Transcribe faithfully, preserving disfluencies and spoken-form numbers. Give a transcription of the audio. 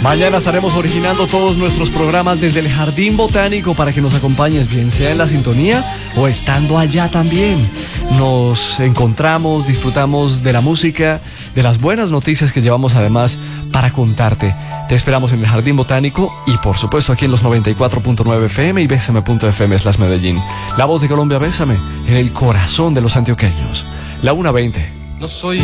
Mañana estaremos originando todos nuestros programas desde el Jardín Botánico para que nos acompañes, bien sea en la sintonía o estando allá también. Nos encontramos, disfrutamos de la música, de las buenas noticias que llevamos además para contarte. Te esperamos en el Jardín Botánico y por supuesto aquí en los noventa y cuatro punto nueve F M y bésame punto F M slash Medellín. La voz de Colombia, Bésame, en el corazón de los antioqueños. La una veinte. No soy